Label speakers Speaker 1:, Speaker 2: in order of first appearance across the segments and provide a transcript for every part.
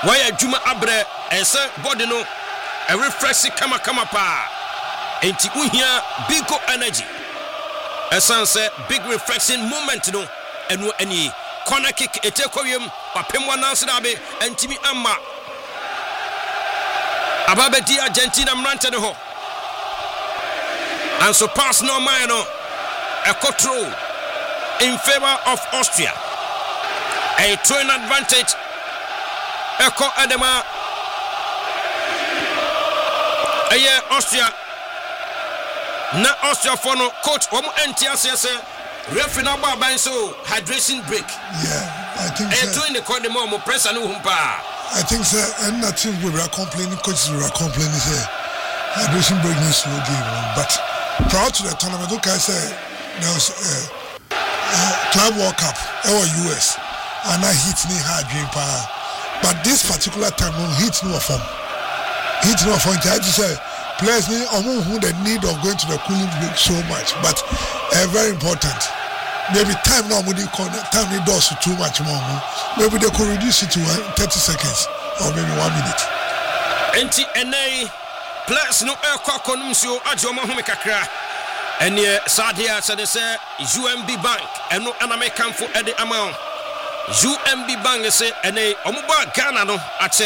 Speaker 1: waya juma abre ense body no a refresh kama pa enti uhia big energy esanse big refreshing moment no enu ani corner kick etekoyem papemwa nansdabe entimi amma ababedi Argentina mrante ne ho and so pass no man no a control in favor of Austria, a twin advantage Eko Adema Austria na Austria for no coach NTSS referee na ba ban so hydration break.
Speaker 2: Yeah, I think so.
Speaker 1: In the corner more press and
Speaker 2: I think so. And nothing we were complaining, coaches were complaining say hydration break needs to give, but prior to the tournament, okay, I say there was Club World Cup or US and I hit me hard dream power. But this particular time we hit no form. I just say players need who the need of going to the cooling break so much, but very important. Maybe time now we time need does too much more. Maybe they could reduce it to 30 seconds or maybe 1 minute.
Speaker 1: Enti NA players no konumsio ajoma home kakra. Ene sadia said say UMB Bank eno anameka for ede amount. UMB Bank say ene omuba Ghana no at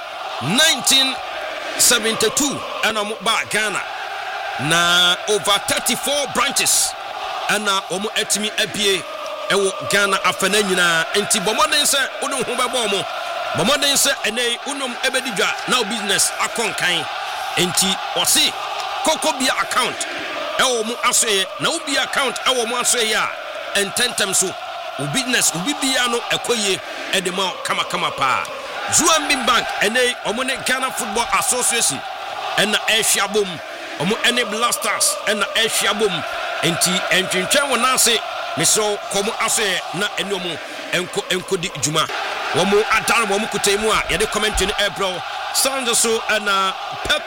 Speaker 1: 1972 and omuba Ghana na over 34 branches and omu etimi apie ewo Ghana afana nyina enti bomoden say unu ho bebo mo bomoden say ene unum ebedidwa now business akonkan enti osi kokobia account ewo mu asoye na ubi account ewo mu asoye a ententem so business ubibia no ekoye edema kama pa UMB Bank ene omune Ghana Football Association ena ehwiabom omu ene Blasters ena ehwiabom enti entwentwen wona se meso komo asoye na ene omu enkodi juma womu adar womu kutemu a yede comment ni April sound so ena pep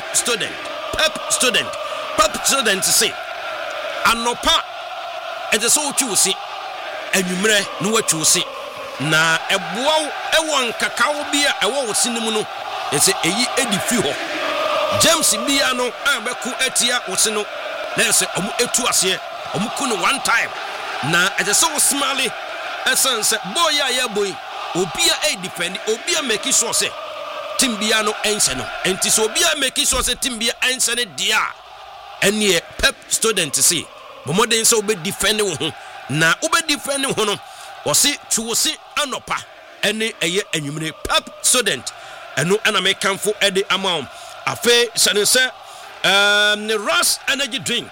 Speaker 1: student say anopa ede so twusi anwumre no watwusi na eboaw ewon kakao bia ewo wosinimu no ese eyi edifi ho James bia no abeku atia wose no na ese omu etu ase omu ku no one time na ede so smally essence boy ya boy obia e defend obia make sure say team bia no ense no enti so obia make sure say team bia ense ne dia ene pep student say bomoden so be defend wo ho na ube defend ho no osi chuosi anopa ene eye anwumre pep student eno ana me kanfo ede amount afa sanese Rush energy drink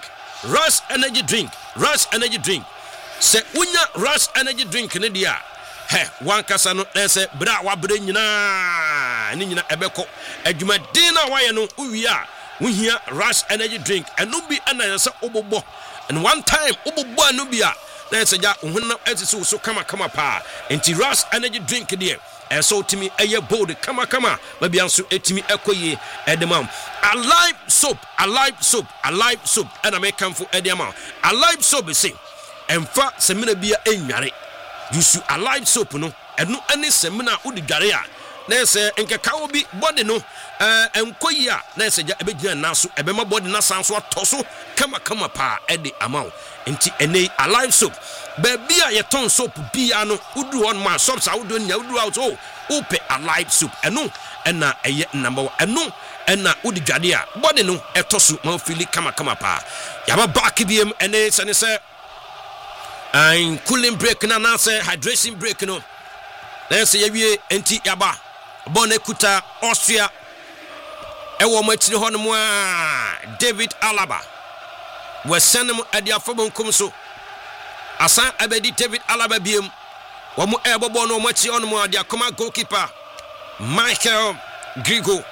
Speaker 1: se unya Rush energy drink ne dia he wankasa no ese bra wa bra nyina ni nyina ebeko adwuma din na waye no uwi a wohia Rush energy drink eno bi ana yesa obobo and one time obobo anu bi a na ese ja ohunna etisi so kama pa enti Rush energy drink there so timi eye bold kama ma bia nso etimi ekoye edemam alive soap and I come for edemam alive soap say emfa semina bia enware yusu alive soap no enu ani semina udigare a na ese nkeka obi body no enkoyi a na ese ja ebegina naso ebema body na sanso atoso kama pa ede amount enti ene alive soap baby a yeton soap bia no udu on ma soaps a udu nya udu out o upe alive soap eno ena eye number 1 eno ena udigade a body no etoso ma fili kama pa yaba back biem ene se and cooling break na say hydration break no na say yawie enti yaba bone kuta Austria ewo matiri hono mu a David Alaba wesenem adiafobon komso asan abedi David Alaba biem wo mu ebobo no machi hono mu adiakoma goalkeeper Michael Grigo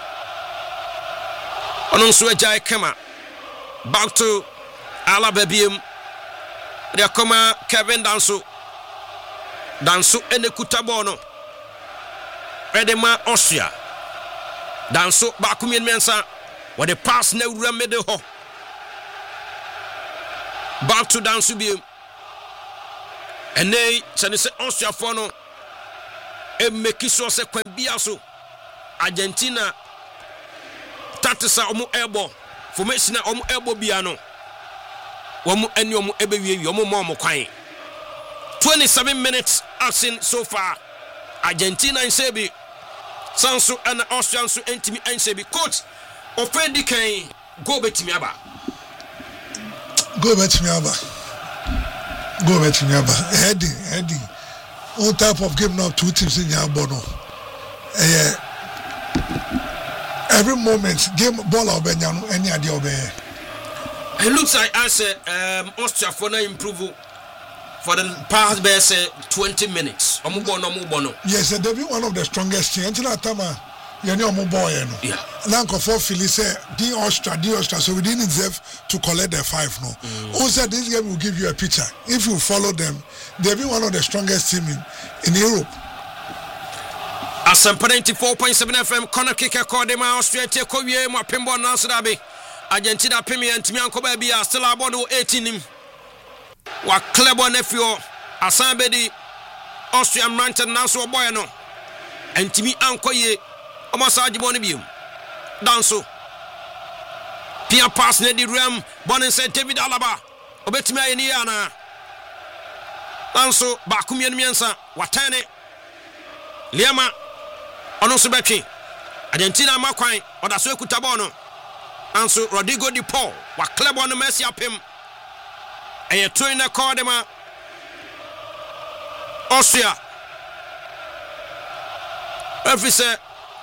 Speaker 1: onon so ajai kama back to Alaba biem adiakoma Kevin Danso ene kutabo no Edema Austria Danso bakumien mensa what the pass na wura mede ho back to Danso biem ene se Austria for no e make sure se kwa bia so Argentina tatisa omu ebo formation omu ebo biano omu eni omu ebewie omu mo kwan 27 minutes action so far. Argentina in Sebi Sansu and Austrian so entimi and Sebi coach offendi kan go betimi aba
Speaker 2: heading all type of game now. Two teams in Yabono. Every moment game ball or any idea of it
Speaker 1: looks like I say Austria for now improve for the past best 20 minutes.
Speaker 2: Yes, they've been one of the strongest teams. Until that time, yeah. Now, for Philly say, the Austria. So we didn't deserve to collect the 5. No. Also, this game will give you a picture. If you follow them, they've been one of the strongest teams in Europe.
Speaker 1: Asampa 94.7 FM corner kick according to Austria take away my pinball Nancy Dabi. Argentina Premier and Timianko Baby are still about 18 wa Clebo nephew Asambedi Austrian Rancher Nanso Boyano and Timi Ankoye Omasaji Bonibium Danso Pia pass Nedi Ram Bonin said David Alaba Obetima Iniana Danso Bakumian Miansa Watane Liama Onoso Bechi Argentina Makwai Odaso Kutabono Anso Rodrigo Di Paul wa Clebo no Messi apem and you're throwing a Cordema Austria. Every say,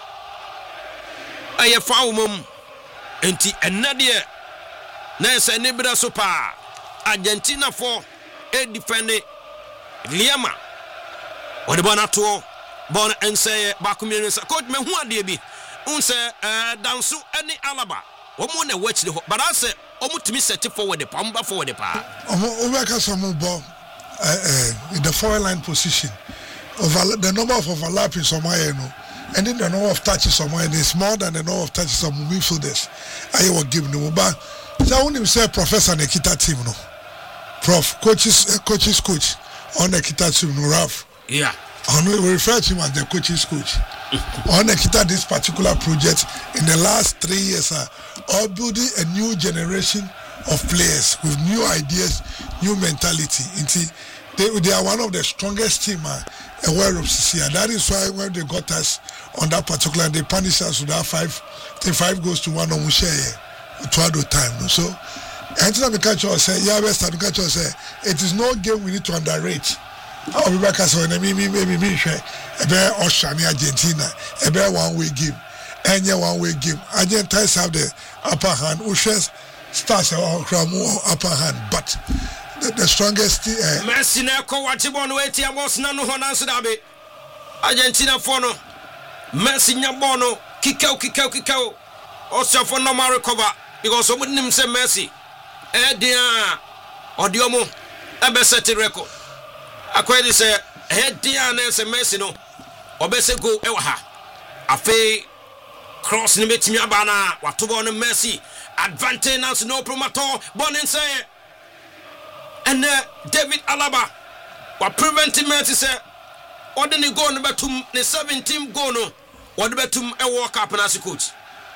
Speaker 1: I have found mum, and Nadia Nessa Nibra Sopa Argentina for a defender Liama or the Bonato Bon and say Bakumian coach me who dear be unse Dansu any Alaba. Omone watch the but I say omutimi set forward the pamba forward the pa
Speaker 2: Oveka some ball in the forward line position over the number of overlapping somewhere and then the number of touches somewhere is more than the number of touches of midfielders I will give no but so when you say Professor Nekita team no prof coaches coach on Nekita team no Ralph
Speaker 1: yeah
Speaker 2: and we refer to him as the coach's coach on Nekita this particular project in the last 3 years all building a new generation of players with new ideas, new mentality. They are one of the strongest team aware of CCA. That is why when they got us on that particular, they punished us with that 5 goes to 1 on share throughout the time. So, until I catch us say, yeah, best to catch us say, it is no game we need to underrate. I'll be back as well. Maybe share a bear Australia, Argentina, a bear one-way game. Any one-way game. Argentines have the upper hand. Ushes stars are upper hand, but the strongest.
Speaker 1: Messi na ko watibon weti amos na no honanso dabe. Argentina for no. Messi nyabono kikau. Also for no recover because some nim say Messi. Dia odiomo ebe set record. Akwedi say dia na say Messi no. Obese go ewa ha. Afi cross ni betimi abana watobo no Messi advantage now no promoter bonin say and David Alaba wa preventing Messi say odeni go no betum ne 17 goal no wode betum e work up na coach.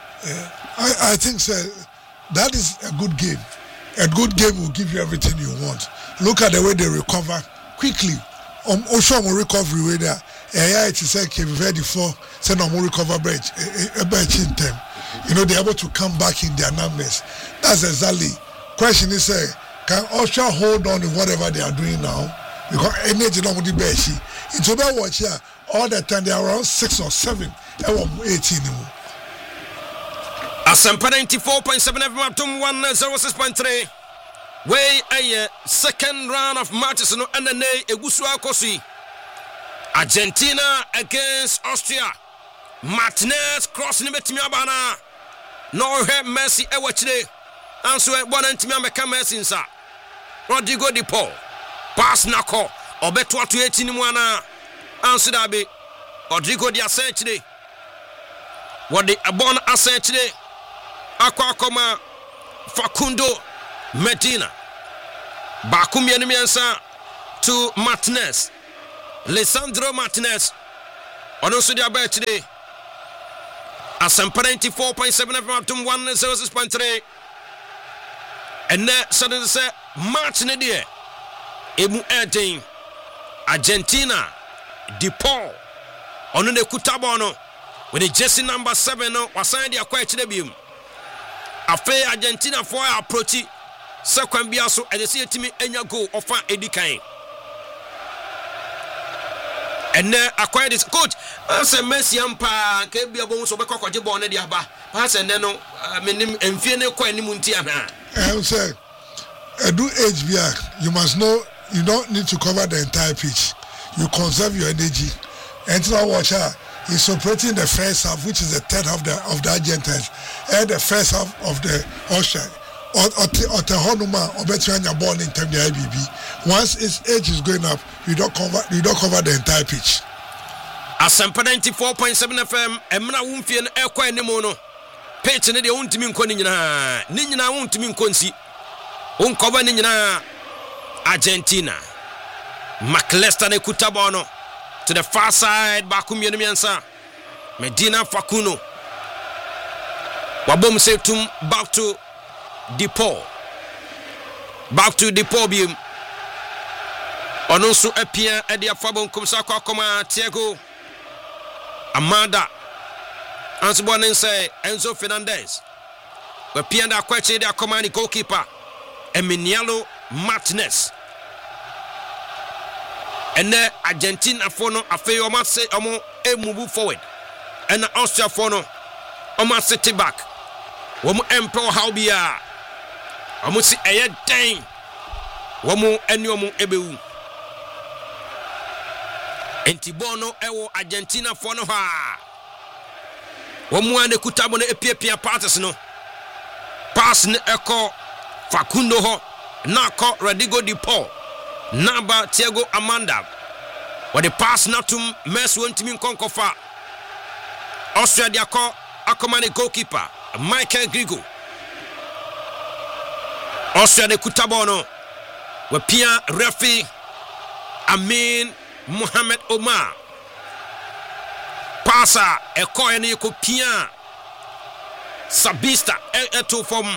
Speaker 2: I think that is a good game. A good game will give you everything you want. Look at the way they recover quickly. Oshomo recovery way there. It is like ready for send on more recover bench a bench in time. You know they're able to come back in their numbers. That's exactly. Question is can Austria hold on to whatever they are doing now? Because energy not with the bench. It's about watch here all the time they are around 6 or 7. 18.
Speaker 1: Asampa 94.7 FM 106.3. Way a second round of matches no and egusu akosi. Argentina against Austria. Martinez cross ni betimi abana. No he Messi e wachire. Anso e bona ntimi ameka Messi nsa. Rodrigo Di Paul. Pass nako. Obeto atu 18 mu ana. Anso dabe. Rodrigo di asechire. Wode abona asechire. Akwa Facundo Medina. Bakum yenimiansa to Martinez. Lisandro Martinez. Also the abet today. Asempa 94.7 FM up to 106.3. And that suddenly say match in the day. Emu Eden Argentina DePaul ono ne kutabo no with the jersey number 7 no wasan dia kwa echi debium. Afe Argentina for approach second bia so e dey etimi enya goal ofa edikan. And acquired this coach. I say Messi ampa ke bia bo so be kokoje ball na dia ba. Pass and no menim emfie ne kwa animu ntia na.
Speaker 2: I say do HBR you must know you don't need to cover the entire pitch. You conserve your energy. And now watch her. He's operating the first half, which is the third half of the Argentines, and the first half of the Austrian. Or the Honuma or better your ball in terms of the IBB. Once its age is going up, you don't cover the entire pitch.
Speaker 1: Asempa 94.7 FM. Emna wumfie e kwa enemo no. Pitch ne de untimi nko ni nyina untimi nko nsi. Uncover ni nyina Argentina. McAllister ne kutaba no to the far side bakum yenemiansa. Medina Facundo. Wabom setum back to DePaul. Back to DePaul bium. Ononso apia e de afabon kumsa kwa koma Thiago Amanda. Ansbo ne say Enzo Fernandez. We pia da kwache de akoma ni goalkeeper Emiliano Martinez. And then Argentina for no afe o must say omo e move forward. And Austria for no o must sit back. Womu empo how bia. Omo si eye den. Womu eni omo ebewu. Entibono ewo Argentina for no ha. Womu ane kutabo ne epia passes no. Pass ne eko Facundo ho. Na ko Rodrigo DePaul. Naba Thiago Amanda. What the pass natum mess won't mean concofa. Austria diako akomane goalkeeper Michael Grigo. Austria de Kutabono. We pia referee Amin Mohamed Omar. Passa ekoyene ko pia Sabista eto from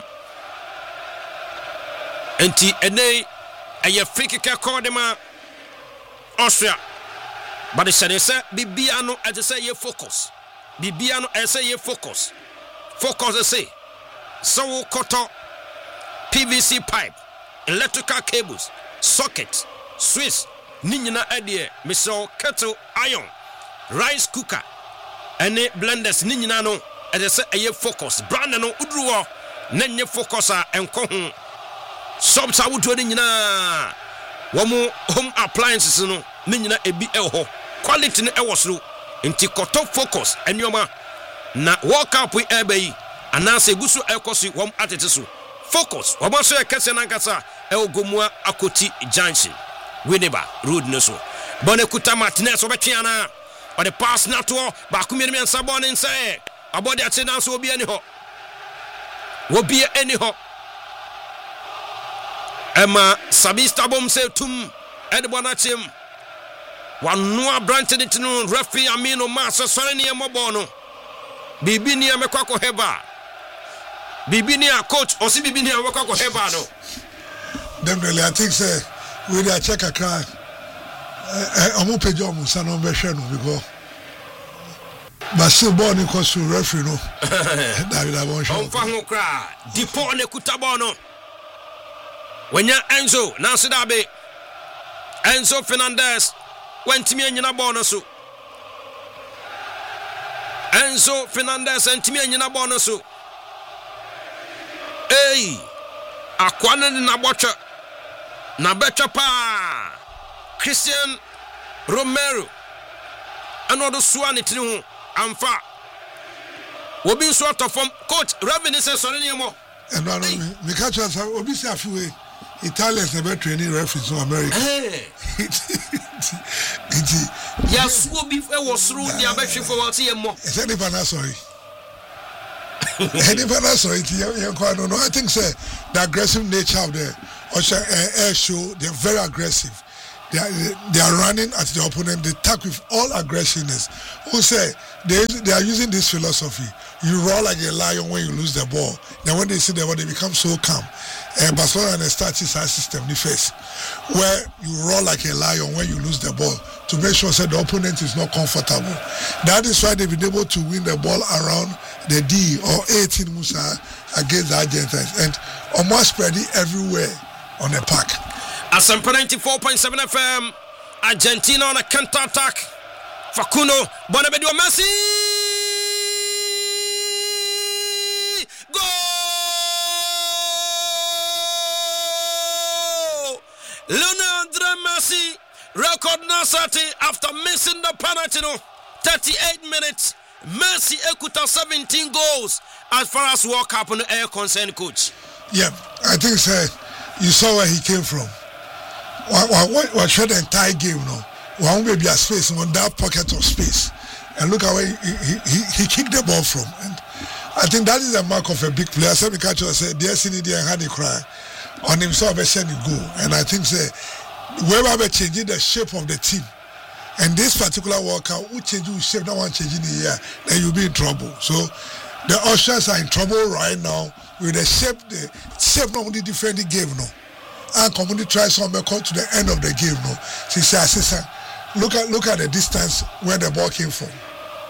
Speaker 1: enti ene aye free kick call dem Austria. But the say bibia no as say ye focus. Bibia no as say ye focus. Focus say so koto PVC pipe, electrical cables, sockets, Swiss, ninyina adie, miso kettle iron, rice cooker, any blenders ninyina no as say ye focus. Brand no udruwo nenye focuser enko hu. Subs are would nyina womu home appliances no nyina ebi eho quality no ewosro nti koto focus enyoma na walk up we ebe anase gusu ekosi wom atete so focus womo so ekese nankasa egomua akoti junction Winneba road no so bone kuta Martinez obetweana or the pass na to ba kumie me nsabon nse abodi ate na so obi ani ho Emma Sabista bom se tum edbona chim wanoa branch de tinu referee Amino Masa sore ne mobo no bibi ne mekwa heba bibi ne coach osi bibi ne mekwa heba no
Speaker 2: definitely I think say we dey check a cry omo pejo omo sa no be hwe no because but still born because to referee no David Aboncho
Speaker 1: on fa ho kra DePaul ne kutabo no Wenya Enzo Nasidabe Enzo Fernandez went me nyina ball so Enzo Fernandez and me nyina ball so Hey akwana na bocha na becha pa Christian Romero anodo suani tini hu amfa obi so atofom coach Reverend say sorry niemo
Speaker 2: no me catch us obi say afiwe Italians never training referees in America.
Speaker 1: Yes, will be was through the American for what he more.
Speaker 2: Is anybody sorry? Anybody sorry? I think say the aggressive nature of the air show, they're very aggressive. They are running at the opponent. They attack with all aggressiveness. Who say they are using this philosophy? you roar like a lion when you lose the ball. Then when they see the ball, they become so calm. Barcelona and starts our system the first, where you roar like a lion when you lose the ball to make sure that the opponent is not comfortable. That is why they've been able to win the ball around the D or 18 Musa against the Argentines and almost spread it everywhere on the park.
Speaker 1: Asampa 94.7 FM, Argentina on a counter attack. Facundo Bonaventura Messi. Leonardo Messi record Nasati after missing the penalty. 38 minutes. Messi ekuta 17 goals as far as World Cup on the air concerned, coach.
Speaker 2: Yeah, I think you saw where he came from. What showed the entire game now. One baby a space on that pocket of space. And look at where he kicked the ball from. And I think that is a mark of a big player. Some catcher said, "Dear Cindy, and had a cry." On himself, I said, "Go." And I think whoever changing the shape of the team, and this particular workout, who change the shape, no one changing the year, then you'll be in trouble. So the Austrians are in trouble right now with the shape not only defend the game now. And community tries to come to the end of the game now. She says, look at the distance where the ball came from.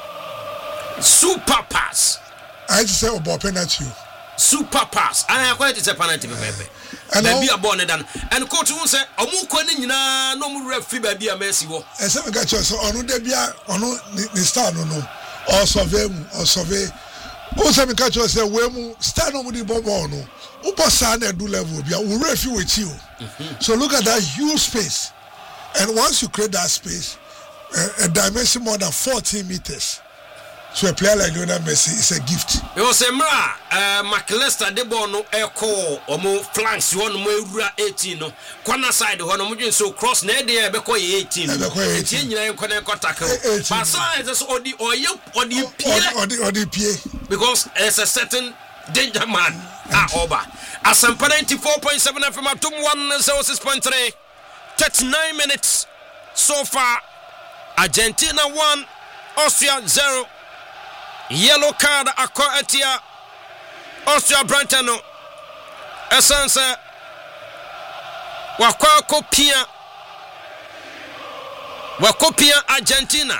Speaker 1: Super pass.
Speaker 2: I just say about penalty.
Speaker 1: Super pass. I quite it's a penalty, baby. And be a bonnet done. And coach won't say, "Omu kwani nyina no mu refi ba bia Messi wo."
Speaker 2: E say me catch so onu de bia onu ni star no or survey. O say me catch say we mu star no mu di bobo no. U boss na do level bia we refi with you. So look at that huge space. And once you create that space, a dimension more than 14 meters. So a player like Lionel Messi is a gift.
Speaker 1: It was a McAllister de bono echo omo flanks one mo ewura 18 no. Corner side one mo so cross na dey e be ko 18. Etie nyina enko na tackle. But so is odi pie. Because it's a certain danger man. Over. Asampa 94.7 FM atum 106.3. 39 minutes so far. Argentina 1, Austria 0. Yellow card Akoetia Austria Brantano Essence Wakopia Argentina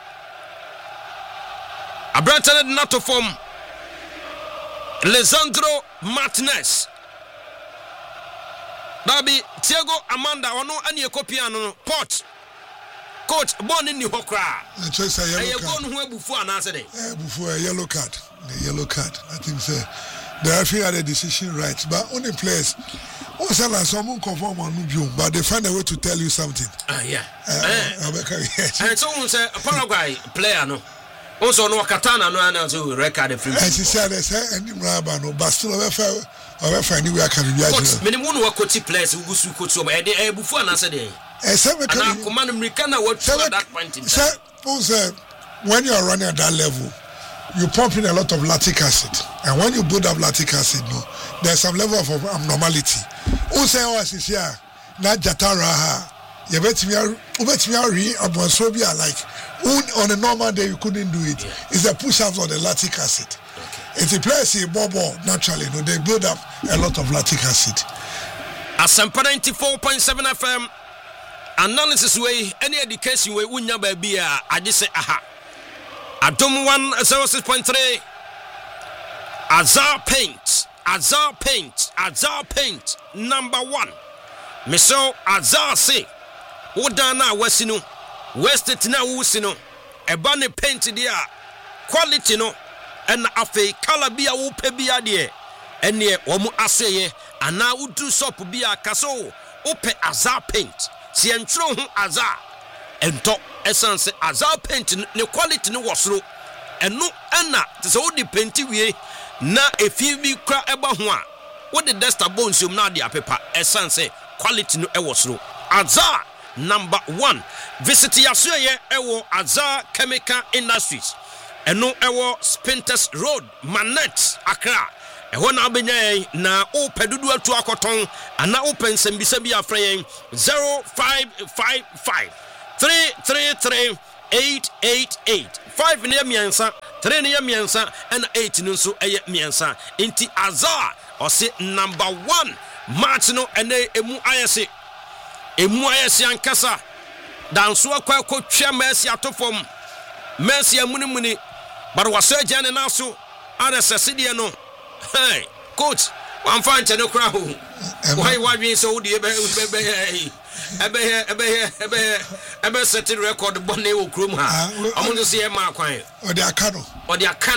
Speaker 1: Abrantano not to form Lisandro Martinez Dabi Thiago Amanda ono ani ekopia no Port coach born in Hokra.
Speaker 2: It's a yellow card.
Speaker 1: Before
Speaker 2: a yellow card. The yellow card. I think the referee had a decision right. But only players someone conform on Nubium, but they find a way to tell you something.
Speaker 1: Yeah. And someone said a Paraguay player no. Also no Katana no announce record the free.
Speaker 2: And she said they say any rabba no but still over anywhere can be.
Speaker 1: Coach minimum work coach players who go coach so before and answer day. Command Americana what that point in time.
Speaker 2: When you are running at that level, you pump in a lot of lactic acid, and when you build up lactic acid, there's some level of abnormality. Who say was is here? Not Jatara. You bet me like on a normal day you couldn't do it. It's a push-up on the lactic acid. It's a place in Bobo naturally. They build up a lot of lactic acid.
Speaker 1: Asampa 94.7 FM. Analysis way, any education way, unya baby, I just say aha. Atom 106.3. Azar paint, number 1. Miso Azar say, Udana Westino, Westina Wusino, a bunny paint dia, quality no, and afe calabia upebia de, and near Omu Aseye, and now would do soap be a caso, upe Azar paint. Si entro hu Azar ento essence Azar paint ne quality no wasro eno na te se odi painti wie na efi bi kra eba ho a wo de desta bones na de apepa essence quality no wasro Azar number 1 visit yasoye ewo Azar Chemical Industries eno ewo Spintex Road Manet Accra ehona na obenya na o pedudu atu akoton ana open sembisa bi afren 0555 333 888 5 ne miensa 3 ne yɛ miɛnsa ɛna 8 no nso ɛyɛ miɛnsa nti Azar ɔse number 1 match no ɛnɛ emu ayɛse ankasa danso akɔ twɛ Messi atofom Messi amunimuni but waso agya ne naso ara sɛsedeɛ no hey coach wan fa nkyɛ no kra ho why wadwen so wode ebe setting record bɔne wɔ kurom ha ɔmo nso yɛ ma kwan
Speaker 2: ɔde aka no
Speaker 1: but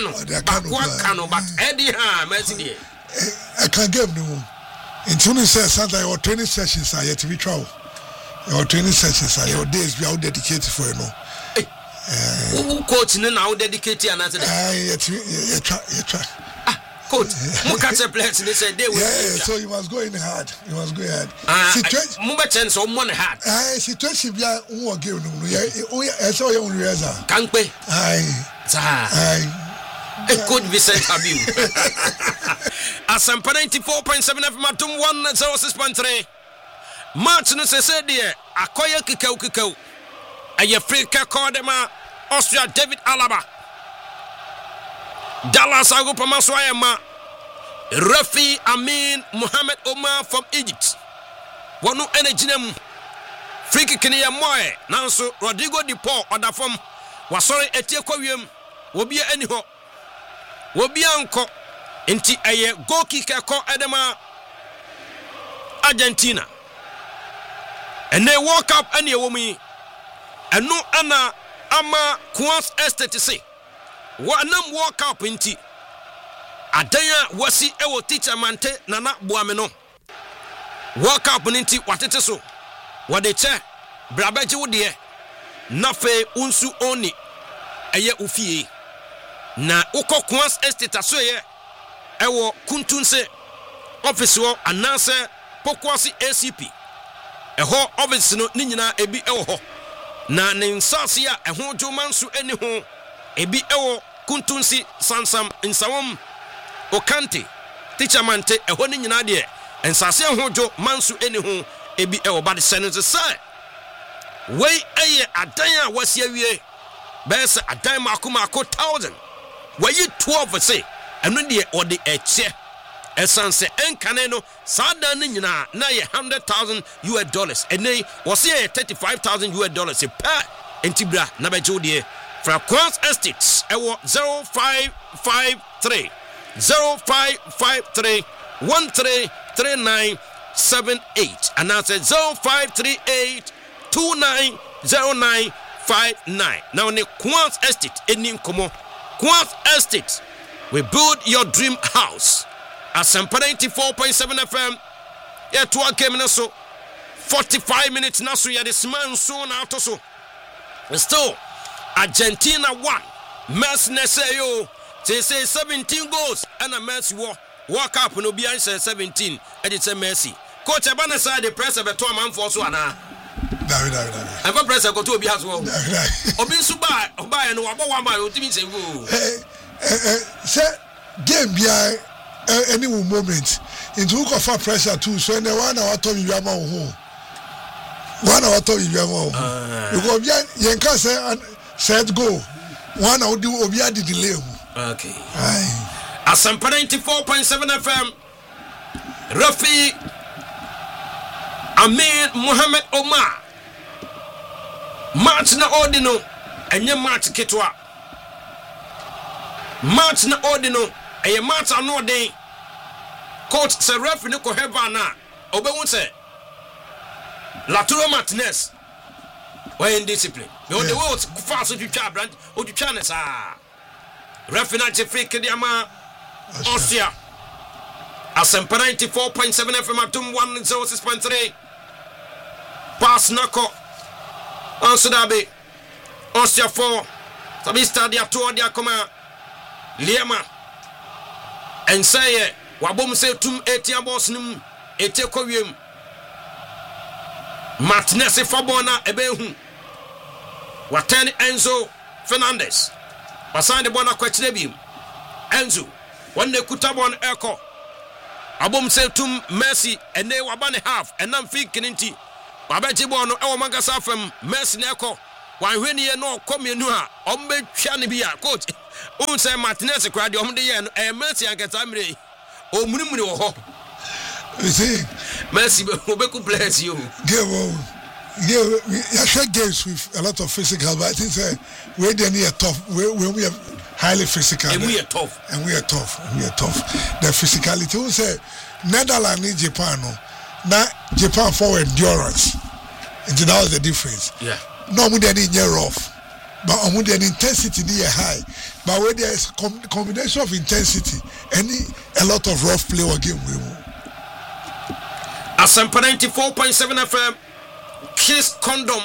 Speaker 1: ɛdi ha Messi deɛ
Speaker 2: I can give no until you say something or training sessions are yet to be travel. Your training sessions are your days we are dedicated for you know.
Speaker 1: Who coach now dedicated another
Speaker 2: day? Try.
Speaker 1: Coach, who catch a players they say they will.
Speaker 2: Yeah, so you must go in hard. You must go hard.
Speaker 1: Situation. Mumba chance or money hard.
Speaker 2: Situation be a who give no. I saw you on Reza.
Speaker 1: Can't pay. Could be sent Abiu. Asampa 94.7 FM Matum 106.3. Match no se deɛ akɔyɛ kikau ɛyɛ Africa Cordema Austria David Alaba Dallas agopama so ayema Rafi Amin Mohamed Omar from Egypt wɔno energyina mu free kick ne yɛ moe nanso Rodrigo de Paul ɔdafam wasɔre etie kɔwiem obi ani hɔ obi anko enti ɛyɛ goal kick ɛkɔ ɛdema Argentina and they walk up any woman and no ana ama Quans Estate say what nam walk up inti adanya wasi ewo teacher mante nana boameno walk up inti watete so what they che brabeji wo de na fe unsu oni eye ufie na ukọ Quans Estate aso ye ewo kuntunse office wo anase pokwasi ACP ɛhɔ office no ni nyina ebi ɛwɔ hɔ na ne nsase a ɛho dwoma nso ani ho ebi ɛwɔ kuntunsi sansam nsawom okante teacher mante ɛhɔ ni nyina de nsase ɛho dwo manso ani ho ebi ɛwɔ bade sɛno sɛ wei ɛyɛ adan a wasi awie bɛsɛ adan mako 1000 wayi 12 say ɛno deɛ ɔde ɛkyɛ esanse enkane no sada ne nyina na ye $100,000 ene wose ye $35,000 per entibra na bejo de fra Quans Estates ewo 0553 133978 and that's 0538 290959 now ne Quans Estate eni komo Quans Estate we build your dream house. Asampa 94.7 FM. Yeah, 2 game na so 45 minutes na so ya this man so na to so. Still Argentina 1. Messi na say yo. They say 17 goals and a Messi walk up no be answer 17 and it's a Messi. Coach Abana side the press be to man for so ana.
Speaker 2: David.
Speaker 1: I go press go to obi as well. Obi so ba no abo wa ma o timi say go.
Speaker 2: Say game bia any moment into who offer pressure too so any 1 hour to you am home 1 hour to you am home because you can say set go 1 hour do obi adi delay
Speaker 1: okay Asampa 94.7 FM Rafi Amin Mohamed Omar match na ordino enye match ketwa match na ordino eye match ano den coach se ref ne ko heva na obewu se Lautaro Martinez why in discipline me the way fast to twa brand o twa ne sa ref na je free kidi ama Austria Asampa 94.7 FM atum 106.3 pass nako Ansudabe Austria 4 sabi stadia to dia koma Liema and say wabom say tum etia boss nim etie kwiem Martinez fabona ebehu watani Enzo Fernandez pasande bona kwachire bim Enzo wonne kutabon eko abom say tum Messi ene wabane half enam fi kininti wabaji bono ewo magasa fam Messi ne eko wanhwenie no komienu a ombe twa ne bia coach Un say Martinez crowd the omde ye no e Messi anketa mre o munimuni wo ho
Speaker 2: you see
Speaker 1: Messi obeku players you
Speaker 2: I share games with a lot of physical, but I think we're tough. We are highly physical.
Speaker 1: And we are tough.
Speaker 2: The physicality. We say Netherlands and Japan. Now Japan for endurance. And that was the difference.
Speaker 1: Yeah.
Speaker 2: No, we didn't get rough, but we the intensity near high. But where there is combination of intensity and a lot of rough play or game.
Speaker 1: Asampa 94.7 FM. Kiss condom.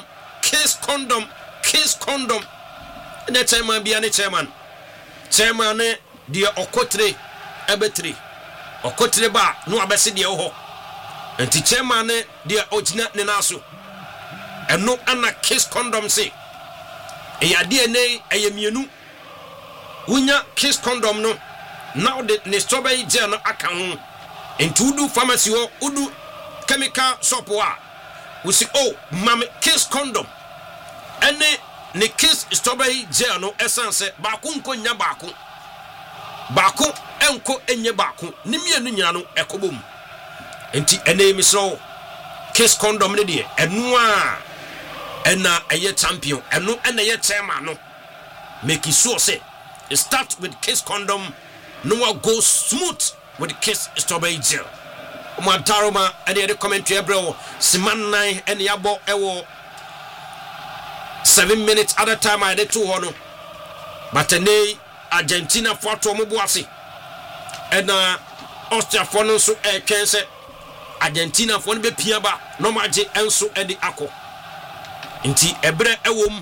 Speaker 1: And the chairman be any chairman. Chairman dear Okotre Ebetri. Okotre ba no abesi de ho. And the chairman dear Ojina Nenasu. And no anna kiss condom say. Eya DNA eyemienu. Unya kiss condom no. Now the strawberry gel no aka ho. Into udu pharmacy ho udu chemical soap wa. We say, oh, mama, kiss condom. And ne kiss strawberry gel no essence. Bakunko nya baku. Baku enko enye baku. Nimye nunya no ekobom. Enti ene mi so kiss condom ne de. Enua ena eye champion. Enu ena ye chairman no. Make it sure say start with kiss condom. No go smooth with kiss strawberry gel. Taroma and the commentary bro Siman 9 and Yabo Ewo 7 minutes at a time I did 2 hono. But a Argentina for Tomobuasi and Austria for no so air cancer Argentina for be Piaba no maji enso edi ako. Inti ebre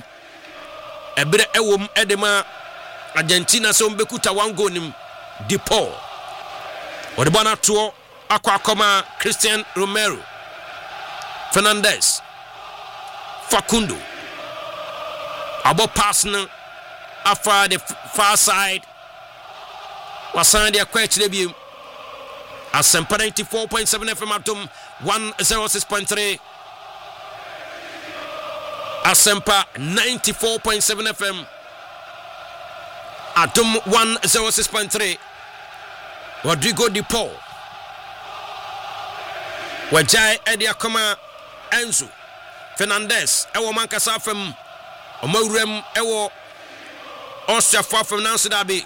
Speaker 1: ewom edema Argentina so mbekuta wango nim DePaul. Odebana tuo Aquacoma, Christian Romero, Fernandez, Facundo, Abo Passner, after the far side, was signed their question debut. Asempa 94.7 FM Atom 106.3. Asempa 94.7 FM Atom 106.3. Rodrigo DePaul. Wajai Edia Koma Enzo Fernandez Ewo Mankasa from Omorem Ewo Austria far from Nancy Dabi.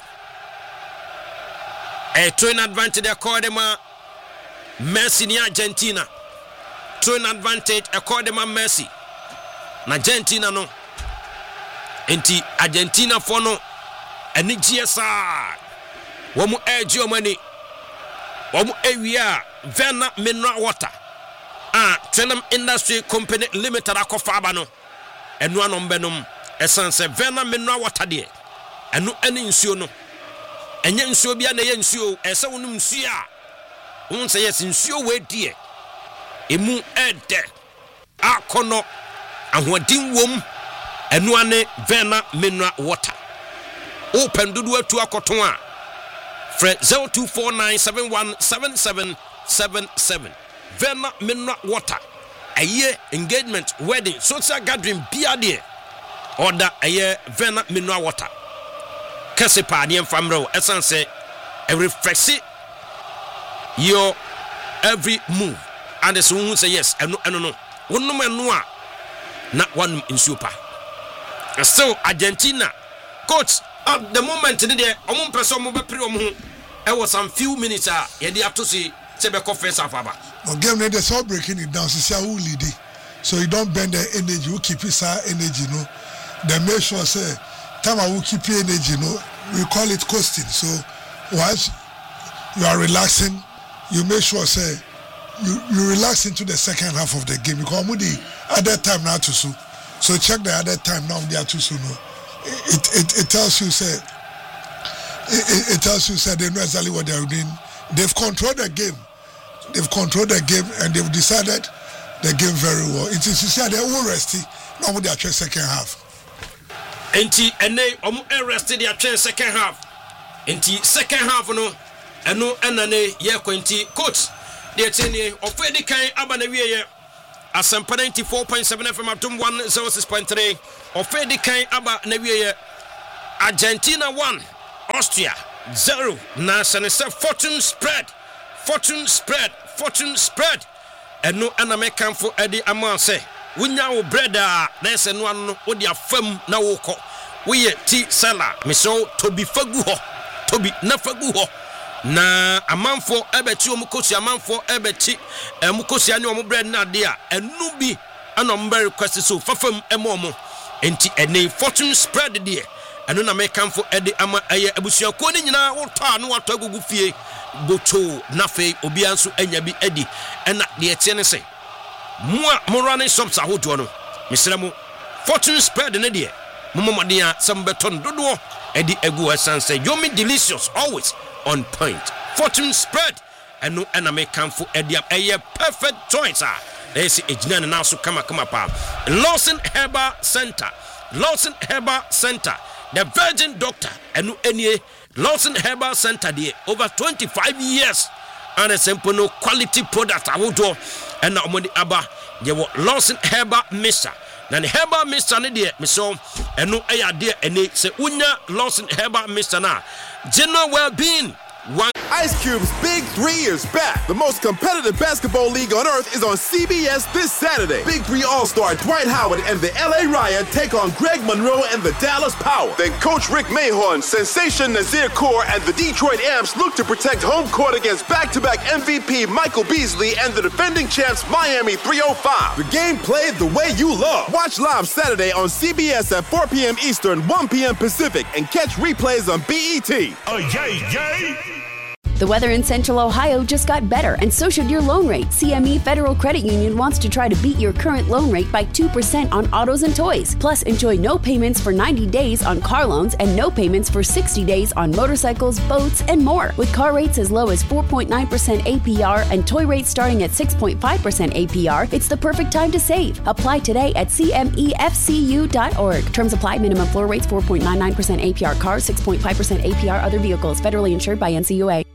Speaker 1: A train advantage accordema Messi ni Argentina. Train advantage accordema Messi. Na Argentina no. Enti Argentina for no eni GSR. Womu edge your money. Womu area Vena Mineral Water. Trenum Industry Company Limited akofaba no. Enu anombenum essence Vena Mineral Water de. Enu eni nsuo no. Enye nsuo bia na ye nsuo ese wonum nsuo a. Won say yes nsuo we de. Emu ede. Akono ahoden wom enu ane Vena Mineral Water. Open dudu atu akoton a. Fred 0249717777. Vena Mineral Water. A year engagement, wedding, social gathering, beer dear. Order a year Vena Mineral Water. Kasipa the famro, essence say refresh your every move. And the soon say yes, and no. One no man not one in super. So Argentina, coach. At the moment today, among person move it was some few minutes. You have to see Sebeko face of Abba.
Speaker 2: No game they all breaking it down. So who lead it? So you don't bend the energy. You keep his energy, no. Then make sure say time I will keep your energy, no. We call it coasting. So once you are relaxing, you make sure say you relax into the second half of the game. Because at that time now too soon. So check the other time now they are too soon. No. It tells you say they know exactly what they are doing. They've controlled the game. And they've decided the game very well. It is to say they're all resty. Now they are trying second half.
Speaker 1: Enti ene omu rested their train second half. Enti second half no eno enane ye kwenti coach the teni ofedi kan aba na wiye Asempa 94.7 FM Atom 106.3 ofedi kan aba na wiye Argentina 1 Austria 0 na senese fortune spread eno ana mekanfo edi amanse wonya wo bread a na ese no ano wo dia fam na wo kɔ wo ye ti sala meso tobi fagu ho na amanfo ebeti omukosi amanfo ebeti mukosi ani omu bread na de a enu bi ana mba request so fafam emomo enti ene fortune spread de eno na mekanfo edi ama eye abusuako ni nyina wo tɔ anu watɔ gugu fie boto na fe obi anso anya bi edi ena de etie ne se mua morane shops ahodo no mesra mu fortune spread ne de momomodia sambeton dodo edi egu esanse yomi delicious always on point fortune spread eno ena mekanfo edi eye perfect choice they say ejina na so kama pa Lawson Herbal Center the virgin doctor enu enie Lawson Herbal Center there over 25 years and a simple no quality product awodo and omodi aba ye Lawson Herbal Mixture na the Herbal Mixture ne there me so enu eya there ene se unya Lawson Herbal Mixture na general well-being one.
Speaker 3: Ice Cube's Big 3 is back. The most competitive basketball league on earth is on CBS this Saturday. Big 3 All-Star Dwight Howard and the LA Riot take on Greg Monroe and the Dallas Power. Then Coach Rick Mahorn, Sensation Nazir Kaur, and the Detroit Amps look to protect home court against back-to-back MVP Michael Beasley and the defending champs Miami 305. The game played the way you love. Watch live Saturday on CBS at 4 p.m. Eastern, 1 p.m. Pacific, and catch replays on BET.
Speaker 4: Oh, yay!
Speaker 5: The weather in Central Ohio just got better, and so should your loan rate. CME Federal Credit Union wants to try to beat your current loan rate by 2% on autos and toys. Plus, enjoy no payments for 90 days on car loans and no payments for 60 days on motorcycles, boats, and more. With car rates as low as 4.9% APR and toy rates starting at 6.5% APR, it's the perfect time to save. Apply today at cmefcu.org. Terms apply. Minimum floor rates 4.99% APR cars, 6.5% APR other vehicles. Federally insured by NCUA.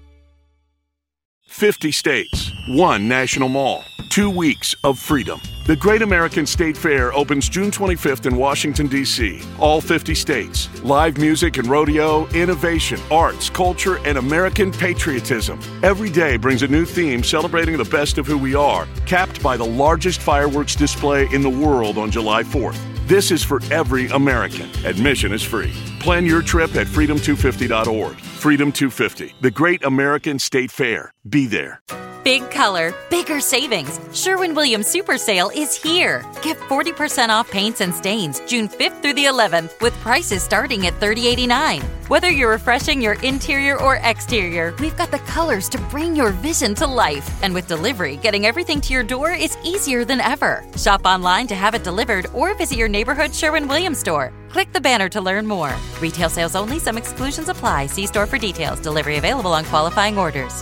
Speaker 4: 50 states, 1 national mall, 2 weeks of freedom. The Great American State Fair opens June 25th in Washington, D.C. All 50 states. Live music and rodeo, innovation, arts, culture, and American patriotism. Every day brings a new theme celebrating the best of who we are, capped by the largest fireworks display in the world on July 4th. This is for every American. Admission is free. Plan your trip at freedom250.org. Freedom 250, the Great American State Fair. Be there.
Speaker 6: Big color, bigger savings. Sherwin-Williams Super Sale is here. Get 40% off paints and stains June 5th through the 11th with prices starting at $30.89. Whether you're refreshing your interior or exterior, we've got the colors to bring your vision to life. And with delivery, getting everything to your door is easier than ever. Shop online to have it delivered or visit your neighborhood Sherwin-Williams store. Click the banner to learn more. Retail sales only. Some exclusions apply. See store for details. Delivery available on qualifying orders.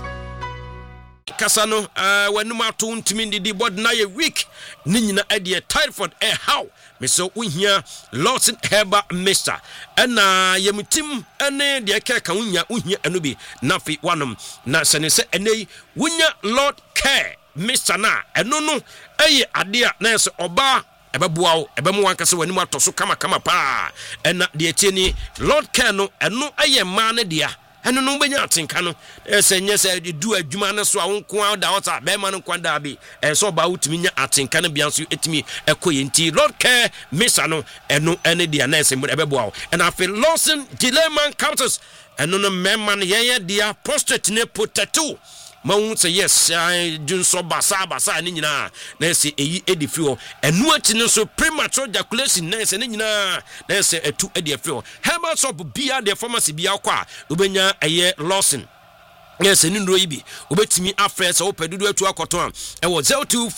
Speaker 1: Kasano wanuma to ntimi ndidi bod na ye week ni nyina ade typhoid how me so uhia Lawson Herbal Mixture na yemutim ene de keka uhia enu bi na fi wanom na sene se ene wunya Lord Care Mixture na eno no eye ade a na se oba ebeboa o ebemu wankase wanum atoso kama pa na de etieni Lord Care no eno eye ma ne dia eno no benya atenka no esenye se du adwuma ne so awonko da wota be ma no kwanda bi so ba wutimi nya atenka no bia so etimi ekoyenti Lord Care Mixture no eno ene dia na ese ebeboa and afi Lawson Dilemma Counters eno no memma no ye dia prostate ne potato Mount say yes, I do so basa ni nyina na se eyi edifio enu atine so premature ejaculation na se ni nyina na se etu edifio Herbal shop bia de pharmacy bia kwa obenya eye Lawson yes ni ndo ibi obetimi afresh opedudu atu akoto e wo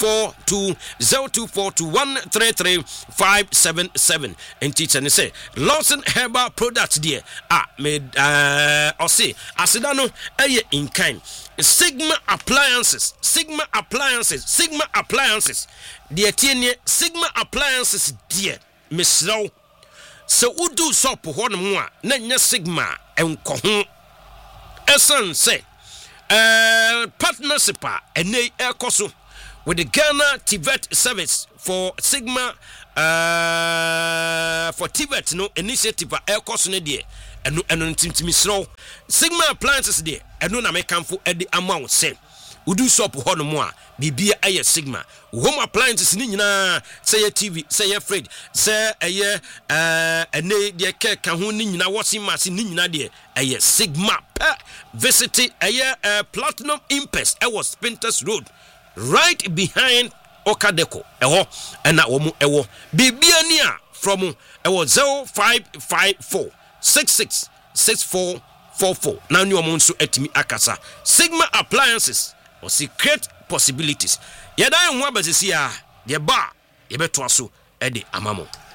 Speaker 1: 0242103357 and teacher ne say Lawson Herbal product there me o say asida no eye in kind Sigma Appliances dear tiene Sigma Appliances dear Miss Low so udu shop ho no a na nya Sigma enko ho esan say partnership ene ekoso with the Ghana Tibet Service for Sigma for Tibet no initiative ekoso ne dear eno ntintimi sro Sigma appliances de eno na mekamfo edi ama wo se udu shop ho no mo a bibia aye Sigma home appliances ni nyina say TV say fridge say aye ene de ka ho ni nyina washing machine ni nyina de aye Sigma visit aye Platinum Impes was Spinters Road right behind Okadeco eho na wo mu ewo bibia ni a from ewo 0554 666444 now new omonso etimi akasa Sigma appliances or secret possibilities yada en ho abasisi a de ba ye beto aso e de amamo